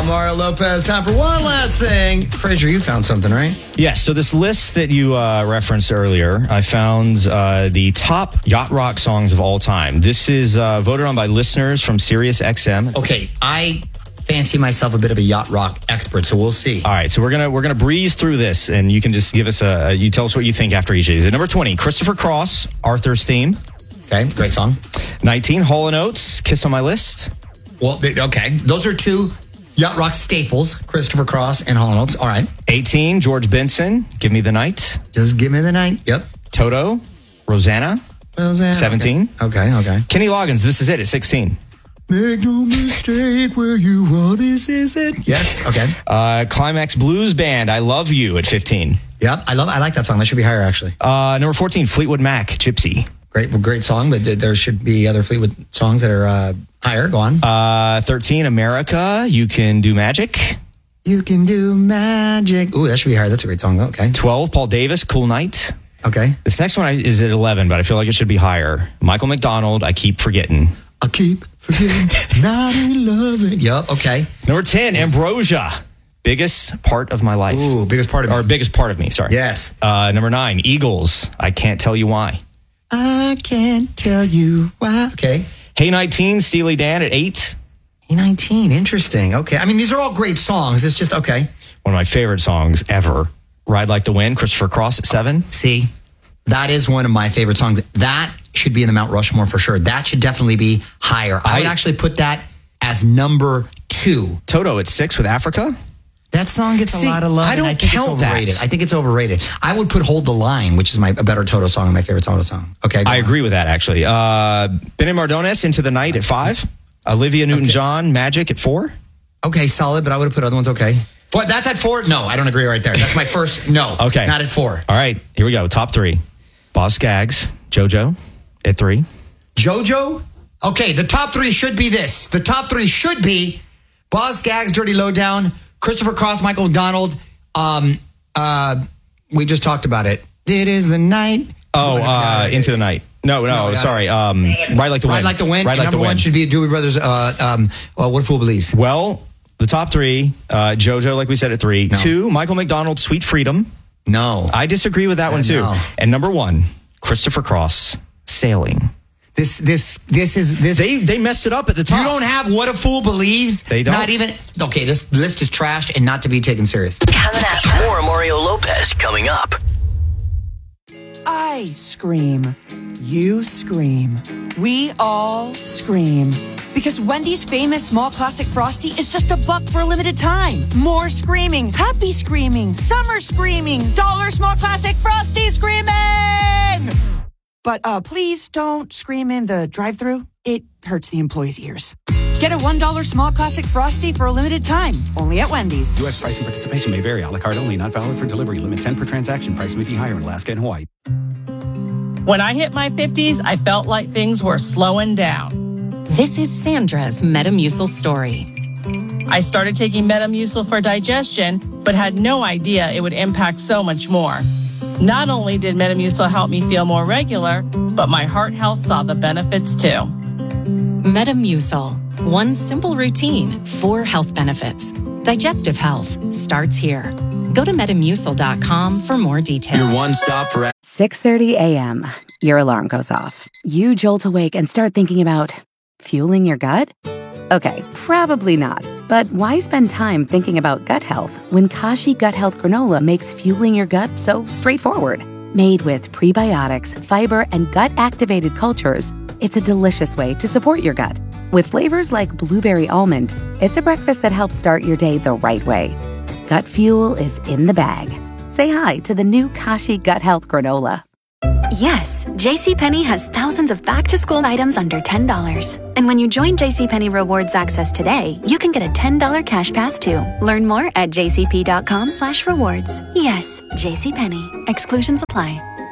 I'm Mario Lopez. Time for one last thing. Fraser, you found something, right? Yes, so this list that you referenced earlier, I found the top yacht rock songs of all time. This is voted on by listeners from Sirius XM. Okay, I fancy myself a bit of a yacht rock expert, so we'll see. All right, so we're gonna breeze through this, and you can just give us you tell us what you think after each of these. At number 20, Christopher Cross, Arthur's Theme. Okay, great song. 19, Hall & Oates, Kiss on My List. Well, okay, those are two yacht rock staples, Christopher Cross and Hall & Oates. All right. 18, George Benson, Give Me the Night. Just Give Me the Night. Yep. Toto, Rosanna. 17. Okay. Kenny Loggins, This Is It at 16. Make no mistake where you are, this is it. Yes, okay. Climax Blues Band, I Love You at 15. Yep, I like that song. That should be higher, actually. Number 14, Fleetwood Mac, Gypsy. Great song, but there should be other Fleetwood songs that are higher. Go on. 13, America, You Can Do Magic. You Can Do Magic. Ooh, that should be higher. That's a great song, though. Okay. 12, Paul Davis, Cool Night. Okay. This next one is at 11, but I feel like it should be higher. Michael McDonald, I Keep Forgetting. I keep forgetting, not in love. Yep, okay. Number 10, Ambrosia, Biggest Part of My Life. Ooh, biggest part of me. Or Biggest Part of Me, sorry. Yes. Number 9, Eagles, I Can't Tell You Why. I can't tell you why. Okay. Hey 19, Steely Dan at 8. Hey 19, interesting. Okay. I mean, these are all great songs. It's just, okay. One of my favorite songs ever. Ride Like the Wind, Christopher Cross at 7. See, that is one of my favorite songs. That should be in the Mount Rushmore for sure. That should definitely be higher. I would actually put that as number 2. Toto at 6 with Africa. That song gets a lot of love. I don't count that. I think it's overrated. I would put Hold the Line, which is a better Toto song and my favorite Toto song. Okay. I agree with that, actually. Benny Mardones, Into the Night at 5. Olivia Newton-John, Magic at 4. Okay, solid, but I would have put other ones okay. That's at 4? No, I don't agree right there. That's my first no. Okay. Not at 4. All right, here we go. Top 3. Boz Scaggs, JoJo at 3. JoJo? Okay, the top 3 should be this. The top 3 should be Boz Scaggs, Dirty Lowdown, Christopher Cross, Michael McDonald. We just talked about it. It is the night. Into the Night. No, sorry. Ride Like the Wind. Ride Like the Wind. Ride Like Number the Wind. 1 should be Doobie Brothers, What a Fool Believes. Well, the top 3, JoJo, like we said, at 3. No. 2, Michael McDonald, Sweet Freedom. No. I disagree with that one, too. No. And number 1, Christopher Cross, Sailing. This is. They messed it up at the top. You don't have What a Fool Believes? They don't. Not even. Okay, this list is trashed and not to be taken serious. Coming up. More Mario Lopez coming up. I scream. You scream. We all scream. Because Wendy's famous small classic Frosty is just $1 for a limited time. More screaming, happy screaming, summer screaming, $1 small classic Frosty screaming! But please don't scream in the drive-thru. It hurts the employees' ears. Get a $1 small classic Frosty for a limited time, only at Wendy's. U.S. price and participation may vary. A la carte only, not valid for delivery. Limit 10 per transaction. Price may be higher in Alaska and Hawaii. When I hit my 50s, I felt like things were slowing down. This is Sandra's Metamucil story. I started taking Metamucil for digestion, but had no idea it would impact so much more. Not only did Metamucil help me feel more regular, but my heart health saw the benefits too. Metamucil. One simple routine, 4 health benefits. Digestive health starts here. Go to Metamucil.com for more details. Your one stop for 6:30 a.m. Your alarm goes off. You jolt awake and start thinking about fueling your gut? Okay, probably not. But why spend time thinking about gut health when Kashi Gut Health Granola makes fueling your gut so straightforward? Made with prebiotics, fiber, and gut-activated cultures, it's a delicious way to support your gut. With flavors like blueberry almond, it's a breakfast that helps start your day the right way. Gut fuel is in the bag. Say hi to the new Kashi Gut Health Granola. Yes, JCPenney has thousands of back-to-school items under $10. And when you join JCPenney Rewards Access today, you can get a $10 cash pass too. Learn more at jcp.com/rewards. Yes, JCPenney. Exclusions apply.